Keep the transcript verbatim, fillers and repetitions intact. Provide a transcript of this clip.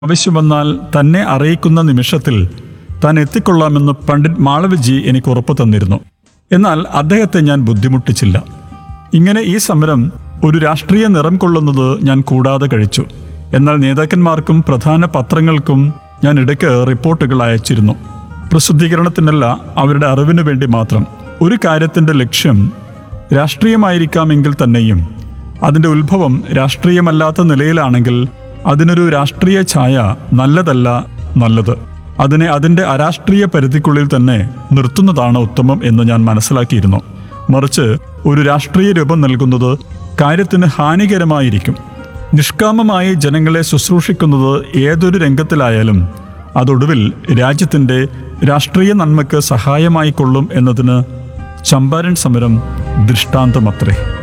ആവശ്യം വന്നാൽ തന്നെ അറിയിക്കുന്ന നിമിഷത്തിൽ താൻ എത്തിക്കൊള്ളാമെന്ന് പണ്ഡിറ്റ് മാളവ്യജി എനിക്ക് ഉറപ്പു തന്നിരുന്നു. എന്നാൽ അദ്ദേഹത്തെ ഞാൻ ബുദ്ധിമുട്ടിച്ചില്ല. ഇങ്ങനെ ഈ സമരം ഒരു രാഷ്ട്രീയ നിറം കൊള്ളുന്നത് ഞാൻ കൂടാതെ കഴിച്ചു. എന്നാൽ നേതാക്കന്മാർക്കും പ്രധാന പത്രങ്ങൾക്കും ഞാൻ ഇടയ്ക്ക് റിപ്പോർട്ടുകൾ അയച്ചിരുന്നു. പ്രസിദ്ധീകരണത്തിനല്ല, അവരുടെ അറിവിനു വേണ്ടി മാത്രം. ഒരു കാര്യത്തിൻ്റെ ലക്ഷ്യം രാഷ്ട്രീയമായിരിക്കാമെങ്കിൽ തന്നെയും അതിൻ്റെ ഉത്ഭവം രാഷ്ട്രീയമല്ലാത്ത നിലയിലാണെങ്കിൽ അതിനൊരു രാഷ്ട്രീയ ഛായ നല്ലതല്ല നല്ലത്. അതിനെ അതിൻ്റെ അരാഷ്ട്രീയ പരിധിക്കുള്ളിൽ തന്നെ നിർത്തുന്നതാണ് ഉത്തമം എന്ന് ഞാൻ മനസ്സിലാക്കിയിരുന്നു. മറിച്ച് ഒരു രാഷ്ട്രീയ രൂപം നൽകുന്നത് കാര്യത്തിന് ഹാനികരമായിരിക്കും. നിഷ്കാമമായി ജനങ്ങളെ ശുശ്രൂഷിക്കുന്നത് ഏതൊരു രംഗത്തിലായാലും അതൊടുവിൽ രാജ്യത്തിൻ്റെ രാഷ്ട്രീയ നന്മയ്ക്ക് സഹായമായിക്കൊള്ളും എന്നതിന് ചമ്പാരൻ സമരം ദൃഷ്ടാന്തമത്രേ.